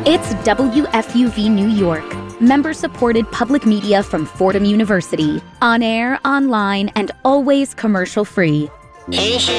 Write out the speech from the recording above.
It's WFUV New York, member-supported public media from Fordham University. On air, online, and always commercial-free.